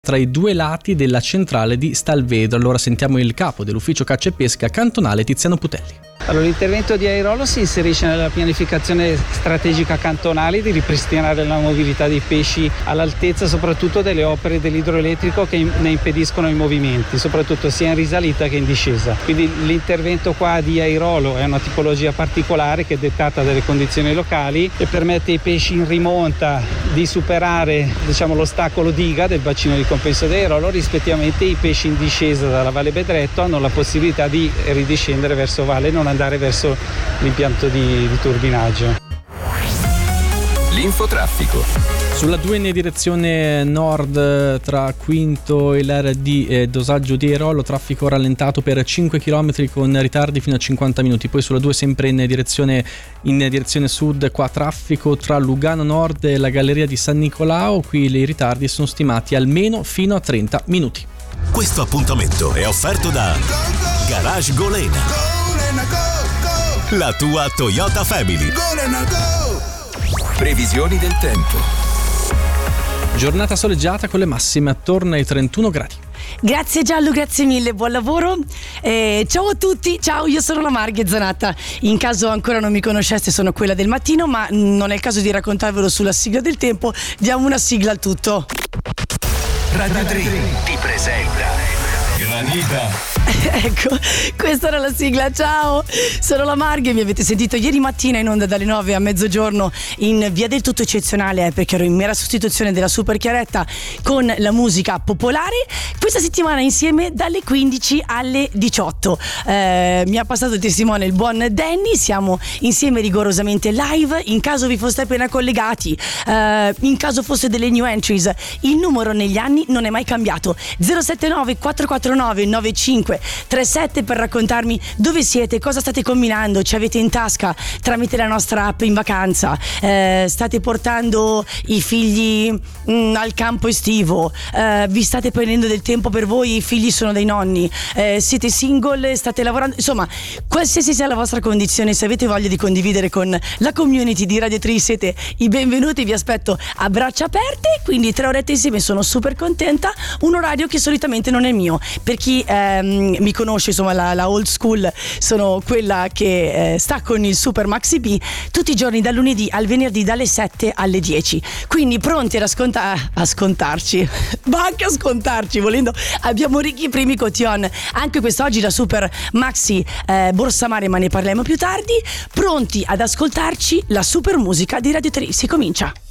tra i due lati della centrale di Stalvedro. Allora sentiamo il capo dell'ufficio caccia e pesca cantonale, Tiziano Putelli. Allora, l'intervento di Airolo si inserisce nella pianificazione strategica cantonale di ripristinare la mobilità dei pesci all'altezza soprattutto delle opere dell'idroelettrico che ne impediscono i movimenti, soprattutto sia in risalita che in discesa. Quindi l'intervento qua di Airolo è una tipologia particolare che è dettata dalle condizioni locali e permette ai pesci in rimonta di superare, l'ostacolo diga del bacino di compenso di Airolo, rispettivamente i pesci in discesa dalla Valle Bedretto hanno la possibilità di ridiscendere verso valle e non andare verso l'impianto di turbinaggio. L'infotraffico. Sulla 2 in direzione nord tra Quinto e l'area di dosaggio di Airolo, traffico rallentato per 5 km con ritardi fino a 50 minuti. Poi sulla 2 sempre in direzione sud, qua traffico tra Lugano Nord e la galleria di San Nicolao, qui i ritardi sono stimati almeno fino a 30 minuti. Questo appuntamento è offerto da Garage Golena, la tua Toyota Family. Previsioni del tempo. Giornata soleggiata con le massime attorno ai 31 gradi. Grazie Giallo, grazie mille, buon lavoro. Ciao a tutti, ciao, io sono la Marghe Zanatta. In caso ancora non mi conosceste, sono quella del mattino, ma non è il caso di raccontarvelo sulla sigla del tempo. Diamo una sigla al tutto. Radio 3 ti presenta Granita. Ecco, questa era la sigla, ciao, sono la Marghe, mi avete sentito ieri mattina in onda dalle 9 a mezzogiorno in via del tutto eccezionale, perché ero in mera sostituzione della Super Chiaretta con la musica popolare. Questa settimana insieme dalle 15 alle 18 mi ha passato il testimone il buon Danny, siamo insieme rigorosamente live. In caso vi foste appena collegati, in caso foste delle new entries, il numero negli anni non è mai cambiato, 079 449 9537 per raccontarmi dove siete, cosa state combinando, ci avete in tasca tramite la nostra app in vacanza, state portando i figli al campo estivo, vi state prendendo del tempo per voi, i figli sono dei nonni, siete single, state lavorando, insomma qualsiasi sia la vostra condizione, se avete voglia di condividere con la community di Radio 3 siete i benvenuti, vi aspetto a braccia aperte. Quindi 3 orette insieme, sono super contenta, un orario che solitamente non è mio, per chi mi conosce, insomma la old school, sono quella che sta con il Super Maxi B tutti i giorni dal lunedì al venerdì dalle 7 alle 10, quindi pronti ad ascontarci ma anche a scontarci volendo. Abbiamo ricchi primi cotillon anche quest'oggi, la Super Maxi Borsa Mare, ma ne parliamo più tardi. Pronti ad ascoltarci la super musica di Radio 3, si comincia.